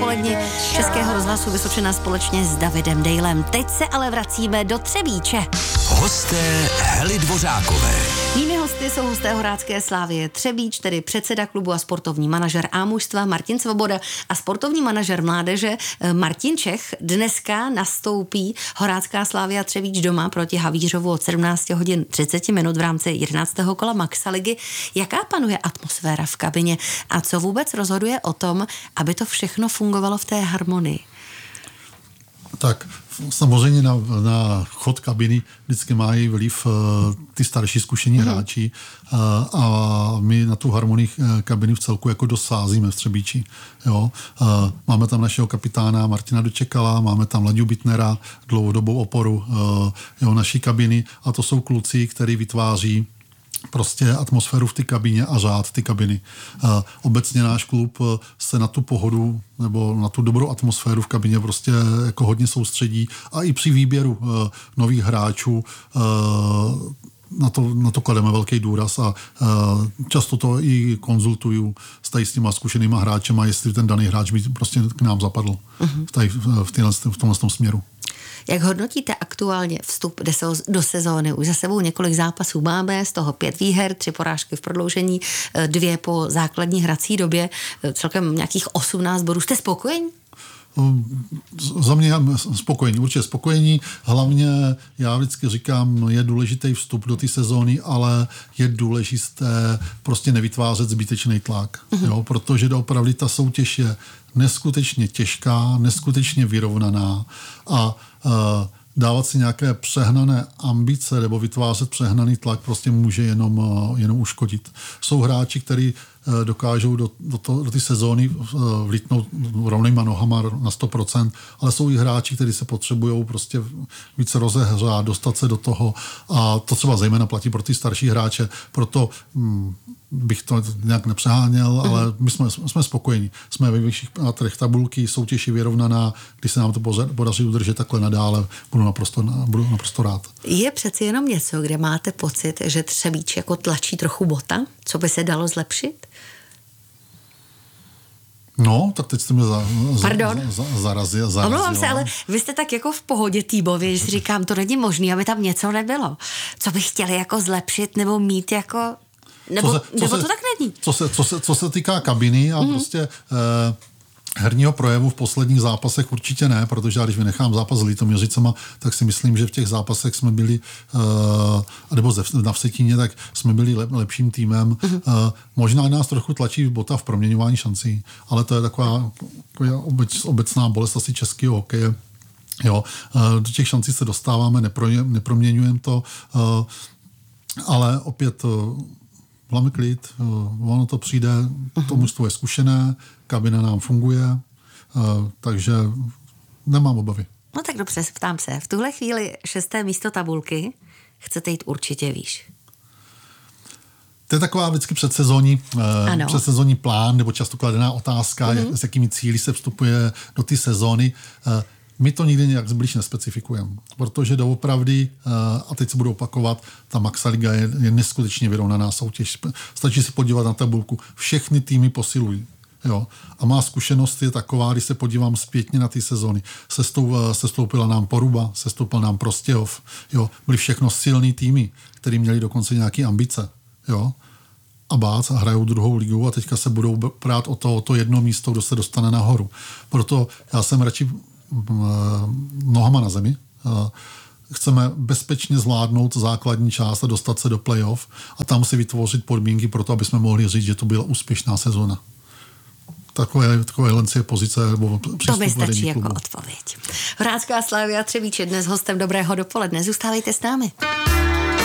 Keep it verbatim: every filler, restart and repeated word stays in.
dopoledni Českého rozhlasu Vysočina společně s Davidem Dejlem. Teď se ale vracíme do Třebíče. Hosté Hely Dvořákové. Mými hosty jsou hosté Horácké Slávie Třebíč, tedy předseda klubu a sportovní manažer A mužstva Martin Svoboda a sportovní manažer mládeže Martin Čech. Dneska nastoupí Horácká Slávia Třebíč doma proti Havířovu od sedmnáct hodin třicet minut v rámci jedenáctého kola Maxa ligy. Jaká panuje atmosféra v kabině a co vůbec rozhoduje o tom, aby to všechno fungovalo v té harmonii? Tak samozřejmě na, na chod kabiny vždycky mají vliv uh, ty starší zkušení mm. hráči uh, a my na tu harmonii kabiny v celku jako dosázíme v Třebíči. Jo? Uh, máme tam našeho kapitána Martina Dočekala, máme tam Laďu Bitnera, dlouhodobou oporu uh, jo, naší kabiny a to jsou kluci, který vytváří prostě atmosféru v té kabině a řád ty kabiny. Uh, obecně náš klub se na tu pohodu nebo na tu dobrou atmosféru v kabině prostě jako hodně soustředí a i při výběru uh, nových hráčů uh, na to, na to klademe velký důraz a uh, často to i konzultuju s, tady s těma zkušenýma hráčema, jestli ten daný hráč by prostě k nám zapadl uh-huh. v, tady, v, tyhle, v tomhle tom směru. Jak hodnotíte aktuálně vstup do sezóny? Už za sebou několik zápasů máme, z toho pět výher, tři porážky v prodloužení, dvě po základní hrací době, celkem nějakých osmnáct bodů. Jste spokojení? Za mě spokojení, určitě spokojení. Hlavně já vždycky říkám, je důležitý vstup do té sezóny, ale je důležité prostě nevytvářet zbytečný tlak. Mm-hmm. Jo? Protože opravdu ta soutěž je neskutečně těžká, neskutečně vyrovnaná a uh, dávat si nějaké přehnané ambice nebo vytvářet přehnaný tlak prostě může jenom, uh, jenom uškodit. Jsou hráči, kteří uh, dokážou do, do, to, do ty sezóny uh, vlítnout rovnýma nohama na sto procent, ale jsou i hráči, kteří se potřebují prostě více rozehřát, dostat se do toho a to třeba zejména platí pro ty starší hráče, proto um, bych to nějak nepřeháněl, mm. ale my jsme, jsme spokojení. Jsme ve vyšších pátrech tabulky, soutěž je vyrovnaná, když se nám to podaří udržet takhle nadále, budu naprosto, budu naprosto rád. Je přeci jenom něco, kde máte pocit, že Třebíč jako tlačí trochu bota? Co by se dalo zlepšit? No, tak teď jste mě za, Pardon? za, za, zarazil. zarazil. Omlouvám se, ale vy jste tak jako v pohodě týbově, že si říkám, to není možné, aby tam něco nebylo. Co by chtěli jako zlepšit nebo mít jako... Nebo, co se, co nebo se, to tak není. Co se, co se, co se týká kabiny a mm-hmm. prostě eh, herního projevu v posledních zápasech určitě ne, protože já když vynechám zápas s Litoměřicema, tak si myslím, že v těch zápasech jsme byli, eh, nebo na Vsetíně, tak jsme byli lep, lepším týmem. Mm-hmm. Eh, možná nás trochu tlačí bota v proměňování šancí, ale to je taková, taková obec, obecná bolest asi českého hokeje. Jo, eh, do těch šancí se dostáváme, nepro, neproměňujeme to, eh, ale opět hlavně klid, ono to přijde, to mužstvo je zkušené, kabina nám funguje, takže nemám obavy. No tak dobře, ptám se. V tuhle chvíli šesté místo tabulky chcete jít určitě výš. To je taková vždycky předsezónní, předsezónní plán, nebo často kladená otázka, mm-hmm. jak, s jakými cíli se vstupuje do té sezóny. My to nikdy nějak zblíž nespecifikujeme, protože doopravdy, a teď se budu opakovat, ta Maxa liga je, je neskutečně vyrovnaná soutěž. Stačí si podívat na tabulku. Všechny týmy posilují. Jo. A má zkušenost je taková, když se podívám zpětně na ty sezóny. Sestoupila nám Poruba, sestoupil nám Prostějov. Jo. Byly všechno silný týmy, který měli dokonce nějaké ambice. Jo. A bác a hrajou druhou ligu a teďka se budou prát o to, o to jedno místo, kdo se dostane nahoru. Proto já jsem radši nohama na zemi. Chceme bezpečně zvládnout základní část a dostat se do playoff a tam si vytvořit podmínky pro to, aby jsme mohli říct, že to byla úspěšná sezona. Takové, takové je pozice. To mi stačí jako odpověď. Horácká Slávia Třebíč je dnes hostem Dobrého dopoledne. Zůstávejte s námi.